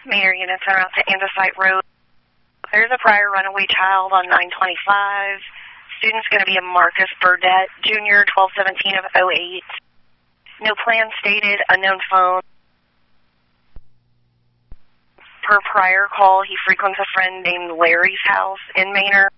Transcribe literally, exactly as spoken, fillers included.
Manor units are out to Andesite Road. There's a prior runaway child on nine twenty-five. Student's going to be a Marcus Burdett, Junior, twelve seventeen of oh eight. No plan stated, unknown phone. Per prior call, he frequents a friend named Larry's house in Manor.